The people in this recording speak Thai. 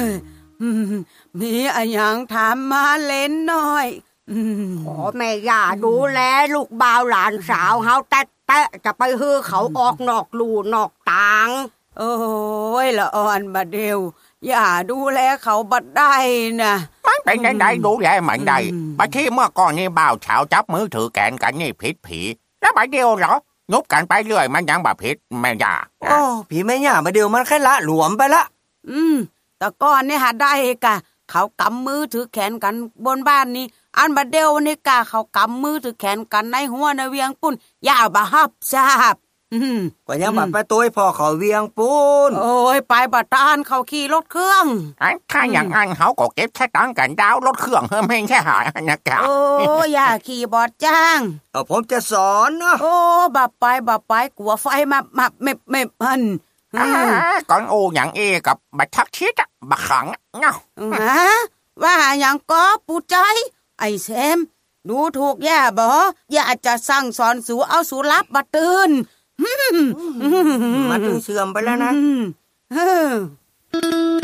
มีอะไรอย่างถามมาเล่นหน่อยขอแม่ย่าดูแลลูกบ่าวหลานสาวเฮาแตะจะไปฮือเขาออกนอกลู่นอกตางโอ้ยละอ่อนบาเดียวอย่าดูแลเขาบัดได้นะมันเป็นได้ดูแลมันได้บางทีเมื่อก่อนนี่บ่าวเฉาจับมือถือแกนกันนี่ผิดผีแล้วบาเดียวเหรอนุบกันไปเรื่อยมันยังบ่ผิดแม่ย่าโอ้ผีแม่ย่าบาเดียวมันแค่ละหลวมไปละแต่ก่อนนี่หาได้กะเขากำมือถือแขนกันบนบ้านนี้อันบาเดียวนี่กะเขากำมือถือแขนกันในหัวในเวียงปุ่นอย่าบะฮับทราบก็ยังบัดไปตัวพ่อเขาเวียงปูนโอ้ยไปบัดตานเขาขี่รถเครื่องถ้าอย่างนั้นเขาก็เก็บแค่ตังกันดาวรถเครื่องไม่ใช่หายนะครับโอ้อย่าขี่บอดจ้างผมจะสอนเนาะโอ้บับไปกลัวไฟมาเม็บหันก่อนโออย่างเอกับบัดทักชิดบักขังเนาะว่าอย่างก็ปูใจไอ้แซมดูถูกย่าบ่ย่าจะสั่งสอนสู่เอาสู่รับบัดตื่นมันเสื่อมไปแล้วนะ